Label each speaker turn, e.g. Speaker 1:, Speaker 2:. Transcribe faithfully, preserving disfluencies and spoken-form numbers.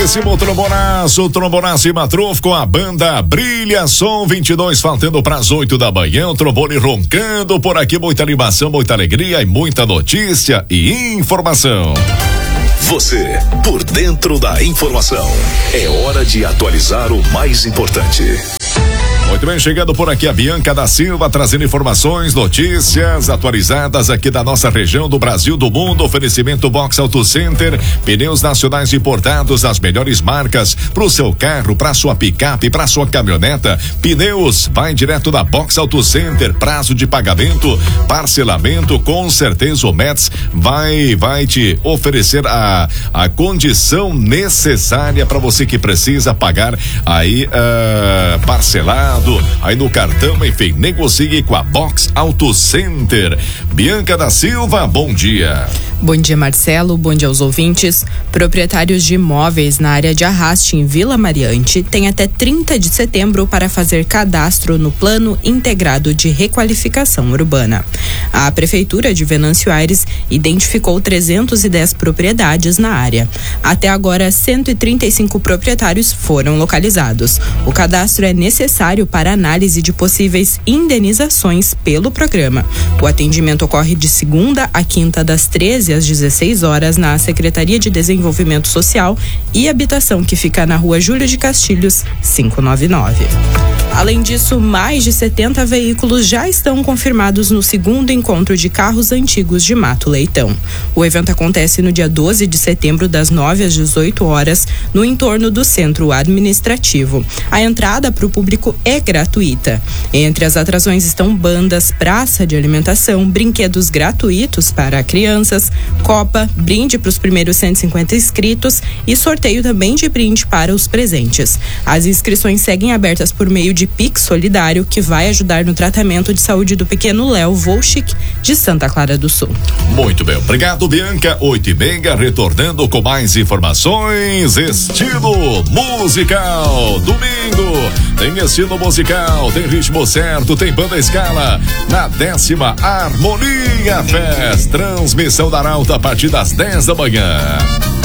Speaker 1: Belíssimo trombonaço, trombonaço e matruf com a banda Brilha Som vinte e dois, faltando para as oito da manhã, o trombone roncando por aqui, muita animação, muita alegria e muita notícia e informação.
Speaker 2: Você, por dentro da informação. É hora de atualizar o mais importante.
Speaker 1: Muito bem, chegando por aqui a Bianca da Silva, trazendo informações, notícias atualizadas aqui da nossa região, do Brasil, do mundo. Oferecimento Box Auto Center, pneus nacionais importados, as melhores marcas para o seu carro, para sua picape, para sua caminhoneta. Pneus, vai direto da Box Auto Center, prazo de pagamento, parcelamento, com certeza o Mets vai, vai te oferecer a, a condição necessária para você que precisa pagar aí uh, parcelado. Aí no cartão, enfim, negocie com a Box Auto Center. Bianca da Silva, bom dia.
Speaker 3: Bom dia, Marcelo, bom dia aos ouvintes. Proprietários de imóveis na área de Arraste, em Vila Mariante, têm até trinta de setembro para fazer cadastro no Plano Integrado de Requalificação Urbana. A Prefeitura de Venâncio Aires identificou trezentas e dez propriedades na área. Até agora, cento e trinta e cinco proprietários foram localizados. O cadastro é necessário para análise de possíveis indenizações pelo programa. O atendimento ocorre de segunda a quinta, das treze às dezesseis horas, na Secretaria de Desenvolvimento Social e Habitação, que fica na Rua Júlio de Castilhos, quinhentos e noventa e nove. Além disso, mais de setenta veículos já estão confirmados no segundo encontro de carros antigos de Mato Leitão. O evento acontece no dia doze de setembro, das nove às dezoito horas, no entorno do Centro Administrativo. A entrada para o público é gratuita. Entre as atrações estão bandas, praça de alimentação, brinquedos gratuitos para crianças, copa, brinde para os primeiros cento e cinquenta inscritos e sorteio também de brinde para os presentes. As inscrições seguem abertas por meio de Pix Solidário, que vai ajudar no tratamento de saúde do pequeno Léo Volchic, de Santa Clara do Sul.
Speaker 1: Muito bem, obrigado, Bianca. Oito e meia, retornando com mais informações. Estilo musical. Domingo tem estilo musical, tem ritmo certo, tem banda escala. Na décima Harmonia Fest, transmissão da Arauto a partir das dez da manhã.